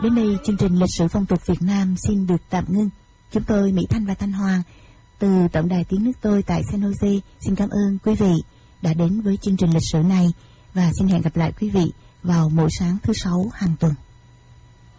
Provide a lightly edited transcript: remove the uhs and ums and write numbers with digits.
Đến đây chương trình Lịch sử phong tục Việt Nam xin được tạm ngưng. Chúng tôi Mỹ Thanh và Thanh Hoàng từ Tổng đài Tiếng nước tôi tại San Jose xin cảm ơn quý vị đã đến với chương trình lịch sử này và xin hẹn gặp lại quý vị vào mỗi sáng thứ Sáu hàng tuần.